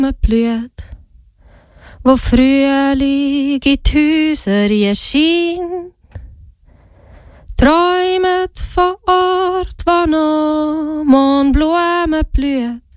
blüht, wo Frühling in die Häuser erschien. Träumet von Ort, wo noch Mohnblumen blüht,